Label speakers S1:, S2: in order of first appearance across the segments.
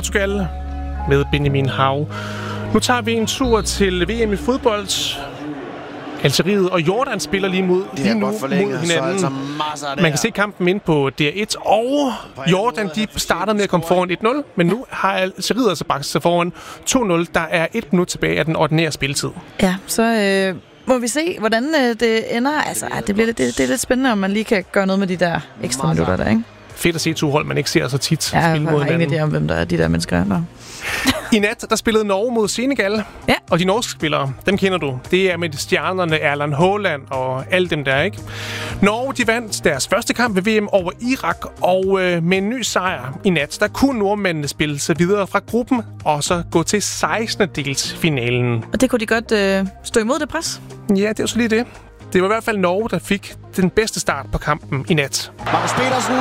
S1: Portugal med Benjamin Hav. Nu tager vi en tur til VM i fodbold. Algeriet og Jordan spiller lige nu mod hinanden. Man kan se kampen ind på DR1, og Jordan de startede med at komme foran 1-0, men nu har Algeriet altså bakset sig foran 2-0. Der er 1 minut tilbage af den ordinære spilletid.
S2: Ja, så må vi se, hvordan det ender. Altså, det er lidt spændende, om man lige kan gøre noget med de der ekstra minutter der, ikke?
S1: Fedt at se to hold, man ikke ser så tit spille mod hinanden.
S2: Jeg har ingen idé om, hvem der er de der mennesker.
S1: I nat, der spillede Norge mod Senegal, og de norske spillere, dem kender du. Det er med stjernerne Erling Haaland og alle dem der, ikke? Norge, de vandt deres første kamp ved VM over Irak, og med en ny sejr i nat, der kunne nordmændene spille sig videre fra gruppen, og så gå til 16. finalen.
S2: Og det kunne de godt stå imod det pres?
S1: Ja, det er jo så lige det. Det var i hvert fald Norge, der fik den bedste start på kampen i nat.
S3: Magnus Petersen!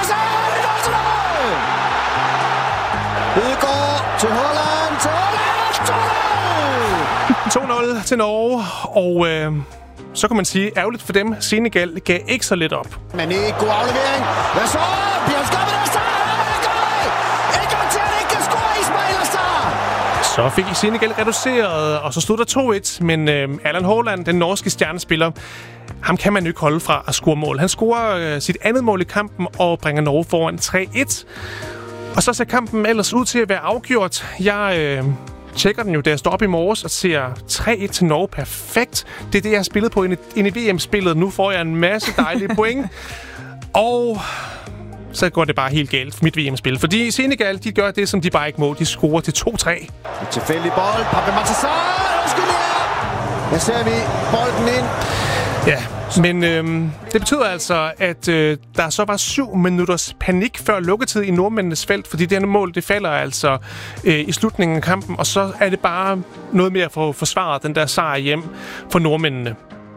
S3: Udgår til Haaland!
S1: 2-0 til Norge, og så kan man sige, ærgerligt for dem. Senegal gav ikke så lidt op.
S3: Men ikke god aflevering. Hvad så? Bliver skabt der ikke til, at ikke kan score Ismail Assar!
S1: Så fik Senegal reduceret, og så stod der 2-1, men Erling Haaland, den norske stjernespiller, ham kan man jo ikke holde fra at score mål. Han scorer sit andet mål i kampen og bringer Norge foran 3-1. Og så ser kampen ellers ud til at være afgjort. Jeg tjekker den jo, da jeg står op i morges og ser 3-1 til Norge. Perfekt. Det er det, jeg har spillet på ind i VM-spillet. Nu får jeg en masse dejlige point. Og så går det bare helt galt for mit VM-spil. Fordi Senegal, de gør det, som de bare ikke må. De scorer til 2-3.
S3: Tilfældig bold. Pape Matar. Her ser vi bolden ind.
S1: Ja, men det betyder altså, at der så var 7 minutters panik før lukketid i nordmændenes felt, fordi det her mål, det falder altså i slutningen af kampen, og så er det bare noget mere for at forsvare den der sejr hjem for nordmændene.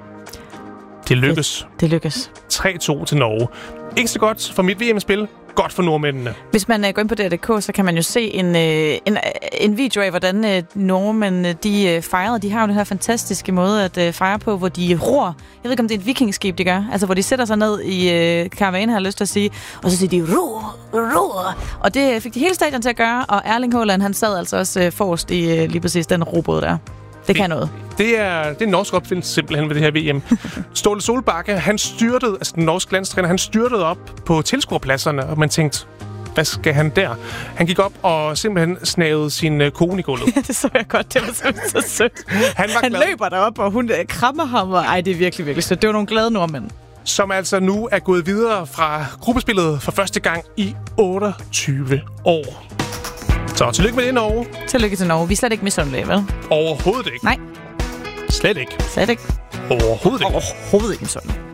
S1: Det lykkes.
S2: Det lykkes.
S1: 3-2 til Norge. Ikke så godt for mit VM-spil. Godt for nordmændene.
S2: Hvis man går ind på DR.dk, så kan man jo se en video af, hvordan nordmændene de fejrede. De har jo den her fantastiske måde at fejre på, hvor de ror. Jeg ved ikke, om det er et vikingskib, de gør. Altså, hvor de sætter sig ned i karavanen, har jeg lyst til at sige. Og så siger de, ror. Og det fik de hele stadion til at gøre. Og Erling Haaland, han sad altså også forrest i lige præcis den robåd der. Det kan noget.
S1: Det er en norsk opfindelse simpelthen ved det her VM. Ståle Solbakke, han styrtede, altså den norske landstræner, han styrtede op på tilskuerpladserne, og man tænkte, hvad skal han der? Han gik op og simpelthen snavede sin kone i gulvet.
S2: Ja, det så jeg godt. Det var så sødt. Han løber derop, og hun krammer ham, og det er virkelig, virkelig sødt. Det var nogle glade nordmænd.
S1: Som altså nu er gået videre fra gruppespillet for første gang i 28 år. Så tillykke med det, Norge.
S2: Tillykke til Norge. Vi er slet ikke misundelige, vel?
S1: Overhovedet ikke.
S2: Nej.
S1: Slet ikke.
S2: Slet ikke.
S1: Overhovedet ikke.
S2: Overhovedet ikke misundelige.